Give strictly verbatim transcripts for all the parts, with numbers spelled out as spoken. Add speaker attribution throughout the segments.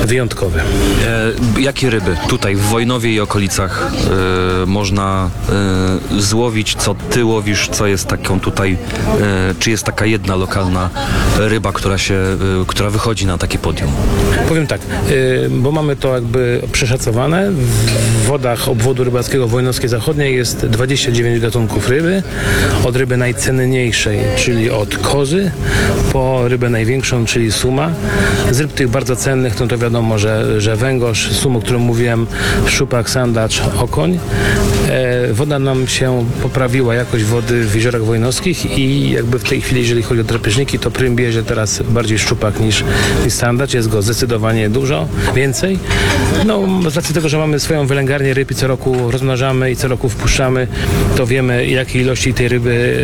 Speaker 1: wyjątkowy.
Speaker 2: E, jakie ryby tutaj w Wojnowie i okolicach e, można e, złowić? Co ty łowisz? Co jest taką tutaj, e, czy jest taka jedna lokalna ryba, która się, e, która wychodzi na takie podium?
Speaker 1: Powiem tak, y, bo mamy to jakby przeszacowane. W wodach obwodu rybackiego Wojnowskiej Zachodniej jest dwadzieścia dziewięć gatunków ryby. Od ryby najcenniejszej, czyli od kozy, po rybę największą, czyli suma. Z ryb tych bardzo cennych, no to wiadomo, że, że węgorz, sum, o którym mówiłem, szczupak, sandacz, okoń. E, woda nam się poprawiła, jakość wody w jeziorach wojnowskich i jakby w tej chwili, jeżeli chodzi o drapieżniki, to prym bierze teraz bardziej szczupak niż, niż sandacz. Jest go zdecydowanie dużo, więcej. No, z racji tego, że mamy swoją wylęgarnię ryb i co roku rozmnażamy i co roku wpuszczamy, to wiemy, jakiej ilości tej ryby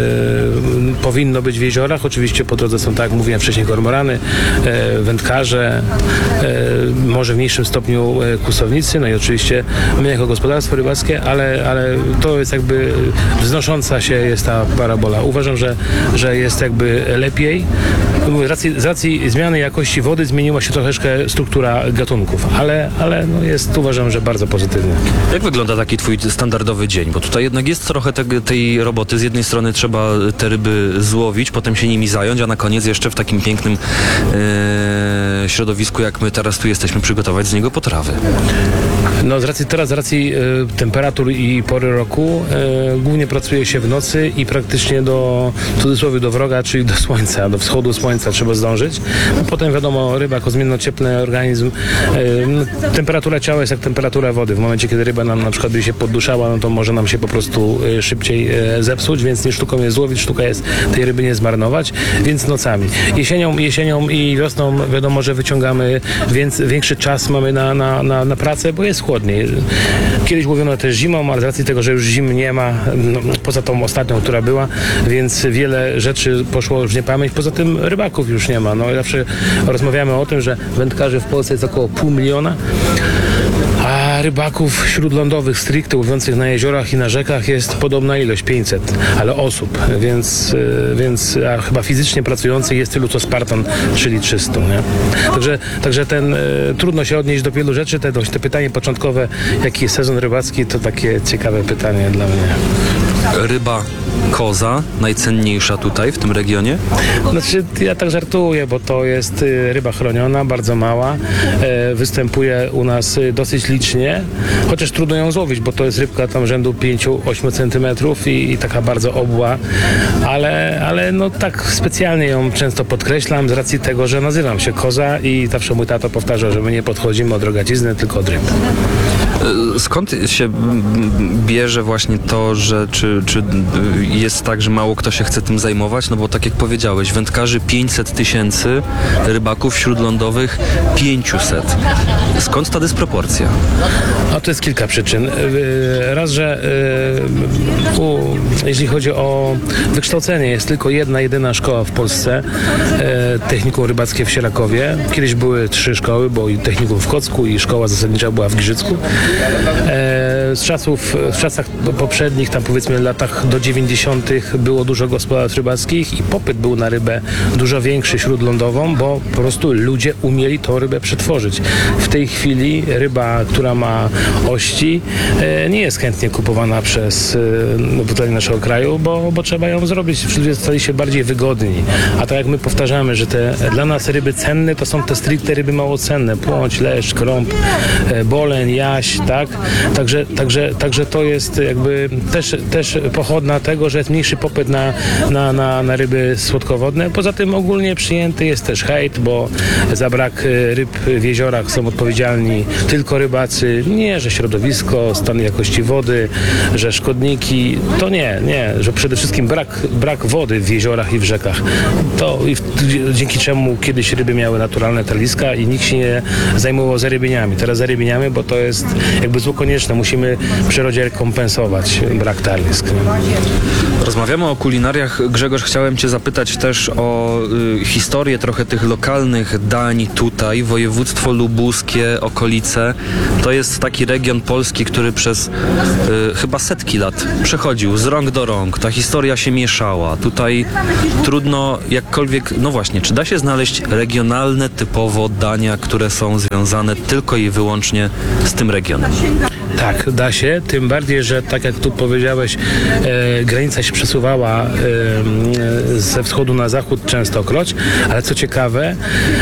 Speaker 1: e, powinno być w jeziorach. Oczywiście po drodze są, tak jak mówiłem wcześniej, kormorany, e, wędkarze, e, może w mniejszym stopniu e, kłusownicy, no i oczywiście my jako gospodarstwo rybackie, ale, ale to jest jakby wznosząca się jest ta parabola. Uważam, że, że jest jakby lepiej. Z racji, z racji zmiany jakości wody zmieniła się troszeczkę struktura gatunków, ale, ale no jest, uważam, że bardzo pozytywnie.
Speaker 2: Jak wygląda taki twój standardowy dzień? Bo tutaj jednak jest trochę te, tej roboty. Z jednej strony trzeba te ryby złowić, potem się nimi zająć, a na koniec jeszcze w takim pięknym e, środowisku, jak my teraz tu jesteśmy, przygotować z niego potrawy.
Speaker 1: No z racji, teraz z racji e, temperatur i pory roku e, głównie pracuje się w nocy i praktycznie do, w cudzysłowie, do wroga, czyli do słońca, do wschodu słońca trzeba zdążyć. No, potem wiadomo, ryba jako zmiennościepły organizm, e, no, temperatura ciała jest jak temperatura wody. W momencie, kiedy ryba nam na przykład by się podduszała, no to może nam się po prostu e, szybciej e, zepsuć, więc nie sztuką jest złowić, sztuka jest tej ryby nie zmarnować, więc nocami. Jesienią, jesienią i wiosną wiadomo, że wyciągamy, więc większy czas mamy na, na, na, na pracę, bo jest chłodniej. Kiedyś łowiono też zimą, ale z racji tego, że już zim nie ma, no, poza tą ostatnią, która była, więc wiele rzeczy poszło już w niepamięć. Poza tym rybaków już nie ma. No, zawsze rozmawiamy o tym, że wędkarzy w Polsce jest około pół miliona, a rybaków śródlądowych stricte łowiących na jeziorach i na rzekach jest podobna ilość, pięćset, ale osób, więc, więc a chyba fizycznie pracujących jest tylu co Spartan, czyli trzysta. Nie? Także, także ten, trudno się odnieść do wielu rzeczy. Te, te pytanie początkowe, jaki jest sezon rybacki, to takie ciekawe pytanie dla mnie.
Speaker 2: Ryba koza, najcenniejsza tutaj w tym regionie?
Speaker 1: Znaczy, ja tak żartuję, bo to jest ryba chroniona, bardzo mała. E, występuje u nas dosyć licznie, chociaż trudno ją złowić, bo to jest rybka tam rzędu pięć do ośmiu centymetrów i, i taka bardzo obła, ale, ale no tak specjalnie ją często podkreślam z racji tego, że nazywam się Koza i zawsze mój tato powtarza, że my nie podchodzimy od rogacizny, tylko od ryb.
Speaker 2: Skąd się bierze właśnie to, że czy, czy jest tak, że mało kto się chce tym zajmować? No bo tak jak powiedziałeś, wędkarzy pięćset tysięcy, rybaków śródlądowych pięćset. Skąd ta dysproporcja?
Speaker 1: A to jest kilka przyczyn. Raz, że u, jeśli chodzi o wykształcenie, jest tylko jedna, jedyna szkoła w Polsce, technikum rybackie w Sierakowie. Kiedyś były trzy szkoły, bo i technikum w Kocku i szkoła zasadnicza była w Giżycku. Z czasów, w czasach poprzednich, tam powiedzmy latach do dziewięćdziesiątych było dużo gospodarstw rybackich i popyt był na rybę dużo większy śródlądową, bo po prostu ludzie umieli tą rybę przetworzyć. W tej chwili ryba, która ma ości, nie jest chętnie kupowana przez obywateli naszego kraju, bo, bo trzeba ją zrobić. Ludzie stali się bardziej wygodni. A tak jak my powtarzamy, że te dla nas ryby cenne to są te stricte ryby mało cenne. Płoć, leszcz, krąb, boleń, jaś, tak? Także, także, także to jest jakby też, też pochodna tego, że jest mniejszy popyt na, na, na, na ryby słodkowodne. Poza tym ogólnie przyjęty jest też hejt, bo za brak ryb w jeziorach są odpowiedzialni tylko rybacy. Nie, że środowisko, stan jakości wody, że szkodniki. To nie, nie, że przede wszystkim brak, brak wody w jeziorach i w rzekach. To i w, dzięki czemu kiedyś ryby miały naturalne taliska i nikt się nie zajmował zarybieniami. Teraz zarybieniamy, bo to jest jakby zło konieczne. Musimy w przyrodzie rekompensować brak tarlisk.
Speaker 2: Rozmawiamy o kulinariach. Grzegorz, chciałem Cię zapytać też o y, historię trochę tych lokalnych dań tutaj. Województwo lubuskie, okolice. To jest taki region Polski, który przez y, chyba setki lat przechodził z rąk do rąk. Ta historia się mieszała. Tutaj trudno jakkolwiek... No właśnie, czy da się znaleźć regionalne typowo dania, które są związane tylko i wyłącznie z tym regionem?
Speaker 1: Tak, da się, tym bardziej, że tak jak tu powiedziałeś, e, granica się przesuwała e, ze wschodu na zachód częstokroć, ale co ciekawe,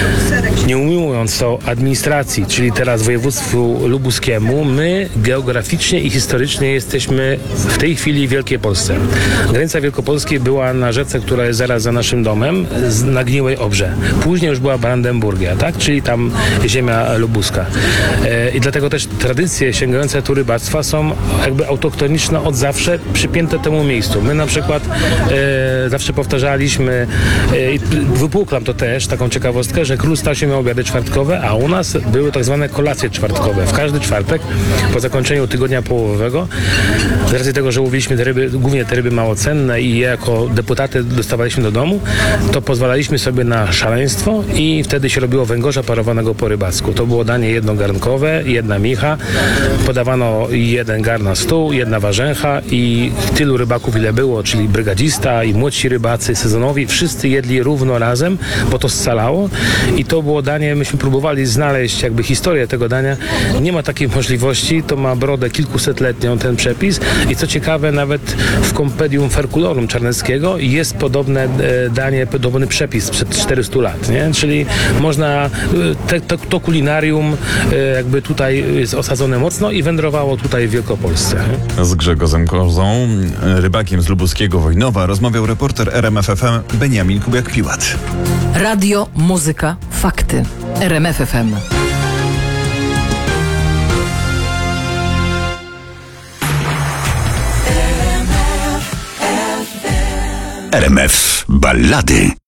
Speaker 1: nie ujmując to administracji, czyli teraz województwu lubuskiemu, my geograficznie i historycznie jesteśmy w tej chwili w Wielkiej Polsce. Granica Wielkopolskiej była na rzece, która jest zaraz za naszym domem, na Gniłej Obrze. Później już była Brandenburgia, tak? Czyli tam ziemia lubuska. E, I dlatego też tradycje sięgające tu rybactwa są jakby autochtoniczne od zawsze, przypięte temu miejscu. My na przykład e, zawsze powtarzaliśmy e, i wypuklam to też, taką ciekawostkę, że Król Stasiu miał obiady czwartkowe, a u nas były tak zwane kolacje czwartkowe. W każdy czwartek po zakończeniu tygodnia połowowego, z racji tego, że łowiliśmy te ryby, głównie te ryby małocenne i je jako deputaty dostawaliśmy do domu, to pozwalaliśmy sobie na szaleństwo i wtedy się robiło węgorza parowanego po rybacku. To było danie jednogarnkowe, jedna micha, podawano jeden gar na stół, jedna warzęcha i tylu rybaków, ile było, czyli brygadzista i młodsi rybacy, sezonowi, wszyscy jedli równo razem, bo to scalało i to było danie, myśmy próbowali znaleźć jakby historię tego dania. Nie ma takiej możliwości, to ma brodę kilkusetletnią ten przepis i co ciekawe, nawet w Compendium Ferculorum Czarneckiego jest podobne e, danie, podobny przepis sprzed czterystu lat, nie? Czyli można, e, te, te, to kulinarium e, jakby tutaj jest osadzone mocno i wędrowało tutaj w Wielkopolsce.
Speaker 3: Z Grzegorzem Kozą, rybakiem z lubuskiego Wojnowa, rozmawiał reporter R M F F M Beniamin Kubiak-Piłat.
Speaker 4: Radio, muzyka, fakty. R M F F M.
Speaker 5: R M F Ballady.